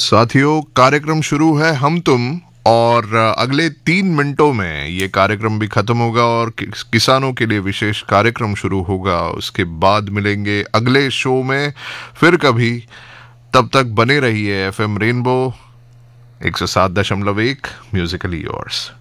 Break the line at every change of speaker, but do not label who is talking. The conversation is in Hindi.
साथियों, कार्यक्रम शुरू है हम तुम और अगले 3 मिनटों में ये कार्यक्रम भी खत्म होगा और किसानों के लिए विशेष कार्यक्रम शुरू होगा। उसके बाद मिलेंगे अगले शो में फिर कभी। तब तक बने रहिए एफएम रेनबो 107.1 म्यूजिकली योर्स।